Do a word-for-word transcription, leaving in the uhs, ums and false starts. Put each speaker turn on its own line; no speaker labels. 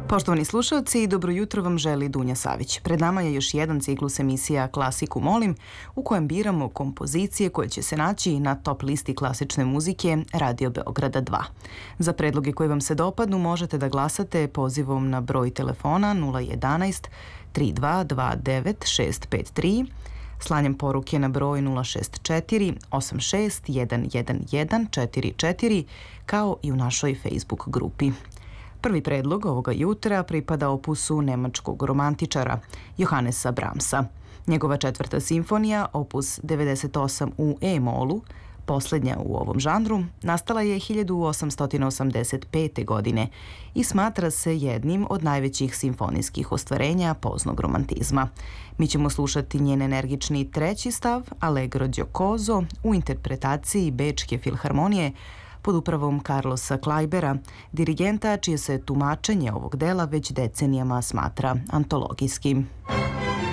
Poštovani slušalci, dobro jutro vam želi Dunja Savić. Pred nama je još jedan ciklus emisija Klasiku molim, u kojem biramo kompozicije koje će se naći na top listi klasične muzike Radio Beograda dva. Za predloge koje vam se dopadnu možete da glasate pozivom na broj telefona nula jedanaest tri dva dva devet šest pet tri, slanjem poruke na broj nula šest četiri osam šest jedan jedan jedan četiri četiri, kao i u našoj Facebook grupi. Prvi predlog ovoga jutra pripada opusu nemačkog romantičara Johannesa Brahmsa. Njegova četvrta simfonija, opus devedeset osam u E-molu, poslednja u ovom žanru, nastala je hiljadu osamsto osamdeset pete. godine i smatra se jednim od najvećih simfonijskih ostvarenja poznog romantizma. Mi ćemo slušati njen energični treći stav, Allegro giocoso, u interpretaciji Bečke filharmonije pod upravom Carlosa Kleibera, dirigenta čije se tumačenje ovog dela već decenijama smatra antologijskim.